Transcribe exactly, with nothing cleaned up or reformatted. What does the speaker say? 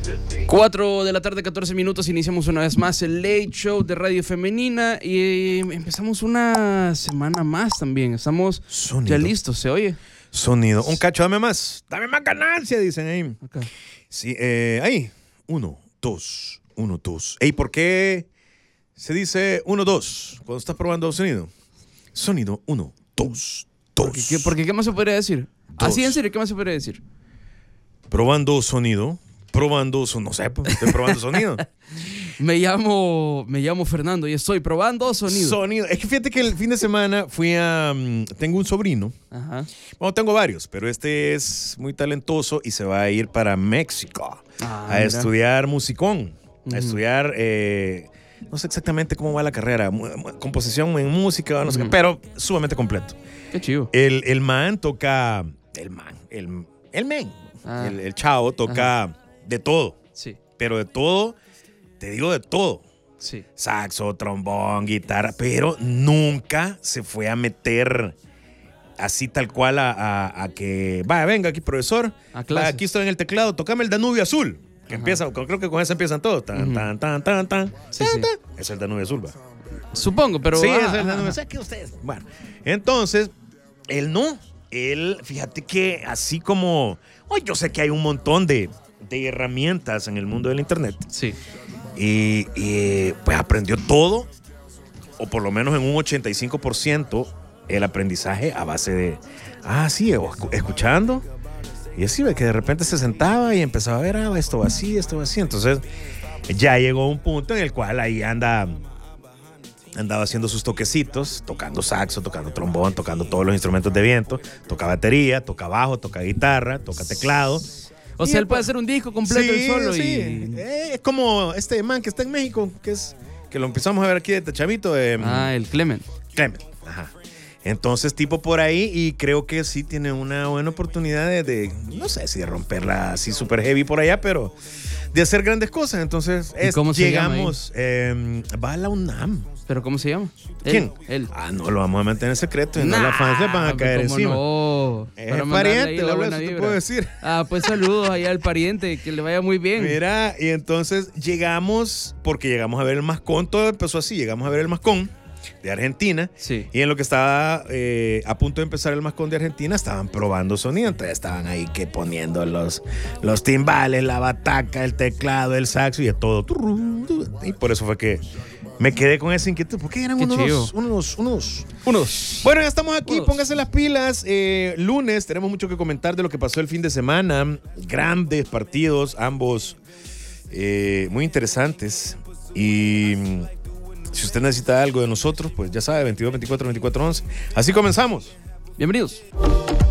cuatro de la tarde, catorce minutos, iniciamos una vez más el Late Show de Radio Femenina y empezamos una semana más también. Estamos Sonido. ya listos, ¿se oye? Sonido. Un cacho, dame más. Dame más ganancia, dicen ahí. Acá. Sí, eh, ahí. Uno, dos, uno, dos. Ey, ¿por qué se dice uno, dos cuando estás probando sonido? Sonido, uno, dos, dos. Porque, ¿qué, porque, ¿qué más se podría decir? Dos. Así en serio, ¿qué más se podría decir? Probando sonido. Probando sonido. No sé, pues, estoy probando sonido. Me llamo, me llamo Fernando y estoy probando sonido. Sonido. Es que fíjate que el fin de semana fui a... Um, tengo un sobrino. Ajá. Bueno, tengo varios, pero este es muy talentoso y se va a ir para México Ah, a mira. estudiar musicón. Ujú. A estudiar... Eh, no sé exactamente cómo va la carrera. mu- mu- Composición en música, no sé Ujú. qué, pero sumamente completo. Qué chido. El, el man toca... El man. El, el men. Ah. El, el chavo toca de todo. Sí, Pero de todo, te digo de todo. sí. Saxo, trombón, guitarra, pero nunca se fue a meter así tal cual a, a- a que, vaya, venga aquí, profesor, A clases. vaya, aquí estoy en el teclado, tocame el Danubio Azul, que Ajá. empieza, creo que con eso empiezan todos, tan, Ujú. tan, tan, tan, tan, Sí, tan, sí. tan. Es el Danubio Azul, va. Supongo, pero... Sí, ah, es el ajá, Danubio ajá. Azul, que ustedes, bueno, entonces, él no, él, fíjate que así como, hoy yo sé que hay un montón de, de herramientas en el mundo del internet, Sí. y, y, pues aprendió todo, o por lo menos en un ochenta y cinco por ciento el aprendizaje a base de, ah, sí, o escu- escuchando. Y así ve que de repente se sentaba y empezaba a ver, ah, esto va así, esto va así. Entonces ya llegó un punto en el cual ahí anda, andaba haciendo sus toquecitos, tocando saxo, tocando trombón, tocando todos los instrumentos de viento, toca batería, toca bajo, toca guitarra, toca teclado. O Y sea, él después- puede hacer un disco completo Sí, él solo sí. y... Eh, es como este man que está en México, que es que lo empezamos a ver aquí de chavito, eh, Ah, el Clement. Clement. Ajá. Entonces, tipo por ahí, y creo que sí tiene una buena oportunidad de, de, no sé si de romperla así súper heavy por allá, pero de hacer grandes cosas. Entonces, ¿Y es- cómo se llama llegamos, eh, va a la UNAM. ¿Pero cómo se llama? ¿Quién? Él. él. Ah, no, lo vamos a mantener en secreto y no Nah, las fans le van a caer ¿cómo encima. No. Es Para mandarle ahí pariente, la boludo, buena eso te vibra. puedo decir. Ah, pues saludos allá al pariente, que le vaya muy bien. Mira, y entonces llegamos, porque llegamos a ver el Mascón, todo empezó así, llegamos a ver el Mascón de Argentina, Sí. y en lo que estaba eh, a punto de empezar el Mascón de Argentina, estaban probando sonido, entonces estaban ahí que poniendo los, los timbales, la bataca, el teclado, el saxo y de todo. Y por eso fue que me quedé con esa inquietud, ¿por qué eran Qué unos, chido. unos, unos, Unos. bueno, ya estamos aquí, Unos. pónganse las pilas. Eh, lunes tenemos mucho que comentar de lo que pasó el fin de semana. Grandes partidos, ambos eh, muy interesantes. Y mm, si usted necesita algo de nosotros, pues ya sabe, veintidós, veinticuatro, veinticuatro, once. Así comenzamos. Bienvenidos.